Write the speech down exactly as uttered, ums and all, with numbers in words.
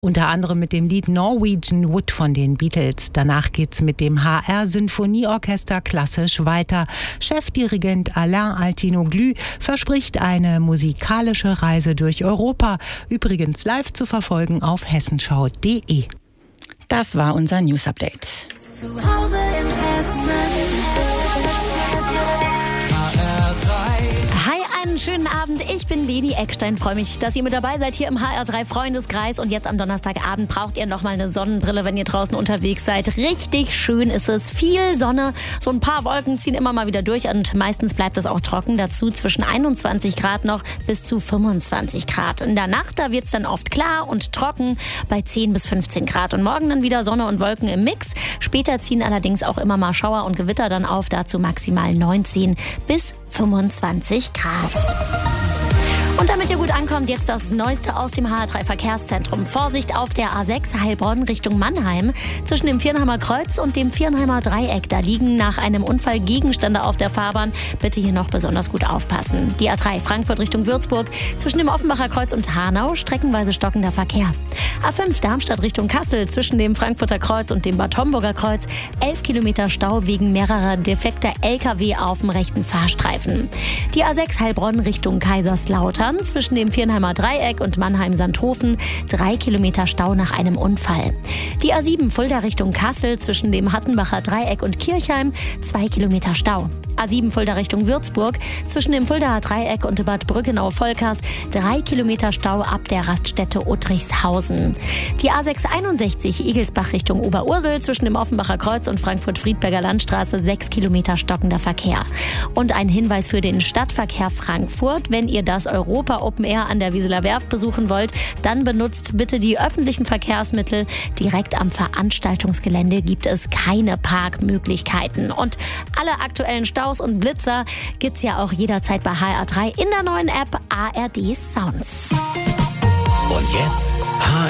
Unter anderem mit dem Lied Norwegian Wood von den Beatles. Danach geht's mit dem H R-Sinfonieorchester klassisch weiter. Chefdirigent Alain Altinoglu verspricht eine musikalische Reise durch Europa. Übrigens live zu verfolgen auf hessenschau punkt de. Das war unser News Update. Zu Hause in Hessen. Einen schönen Abend, ich bin Leni Eckstein, freue mich, dass ihr mit dabei seid hier im H R drei Freundeskreis und jetzt am Donnerstagabend braucht ihr nochmal eine Sonnenbrille, wenn ihr draußen unterwegs seid. Richtig schön ist es, viel Sonne, so ein paar Wolken ziehen immer mal wieder durch und meistens bleibt es auch trocken, dazu zwischen einundzwanzig Grad noch bis zu fünfundzwanzig Grad. In der Nacht, da wird es dann oft klar und trocken bei zehn bis fünfzehn Grad und morgen dann wieder Sonne und Wolken im Mix. Später ziehen allerdings auch immer mal Schauer und Gewitter dann auf, dazu maximal neunzehn bis fünfundzwanzig Grad. Und damit ihr gut ankommt, jetzt das Neueste aus dem H R drei Verkehrszentrum. Vorsicht auf der A sechs Heilbronn Richtung Mannheim. Zwischen dem Viernheimer Kreuz und dem Viernheimer Dreieck. Da liegen nach einem Unfall Gegenstände auf der Fahrbahn. Bitte hier noch besonders gut aufpassen. Die A drei Frankfurt Richtung Würzburg. Zwischen dem Offenbacher Kreuz und Hanau streckenweise stockender Verkehr. A fünf Darmstadt Richtung Kassel. Zwischen dem Frankfurter Kreuz und dem Bad Homburger Kreuz. elf Kilometer Stau wegen mehrerer defekter L K W auf dem rechten Fahrstreifen. Die A sechs Heilbronn Richtung Kaiserslautern. Zwischen dem Viernheimer Dreieck und Mannheim-Sandhofen drei Kilometer Stau nach einem Unfall. Die A sieben Fulda Richtung Kassel zwischen dem Hattenbacher Dreieck und Kirchheim zwei Kilometer Stau. A sieben Fulda Richtung Würzburg zwischen dem Fuldaer Dreieck und Bad Brückenau-Volkers drei Kilometer Stau ab der Raststätte Uttrichshausen. Die A sechs einundsechzig Igelsbach Richtung Oberursel zwischen dem Offenbacher Kreuz und Frankfurt-Friedberger Landstraße sechs Kilometer stockender Verkehr. Und ein Hinweis für den Stadtverkehr Frankfurt: Wenn ihr das Europa Open Air an der Wieseler Werft besuchen wollt, dann benutzt bitte die öffentlichen Verkehrsmittel. Direkt am Veranstaltungsgelände gibt es keine Parkmöglichkeiten. Und alle aktuellen Staus und Blitzer gibt's ja auch jederzeit bei H R drei in der neuen App A R D Sounds. Und jetzt H